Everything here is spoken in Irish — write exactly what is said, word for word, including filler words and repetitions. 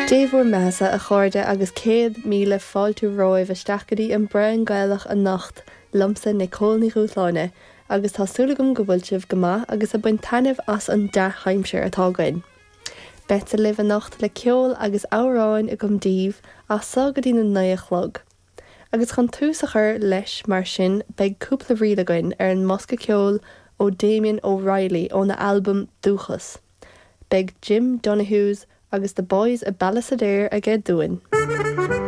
Déobhar measa a chuirde agus céad míle fáiltú roimh isteachtaí an brean gaalach a nacht lumsa na cóilní rúthláine, agus tá súlagum go bhfuil sibh go maith agus a buin tainmh as an de haimseir atá gainn. Bet a libh a nacht le ceol agus áráin i gom díomh a sagadí na naochlog. Agus chun tús a chur leis mar sin beag cúpla riad againn ar an mosca ceol ó Damien O'Reilly ó na albumm Dúchas. Beag Jim Donahue's agus the boys a Ballasadair a get doing.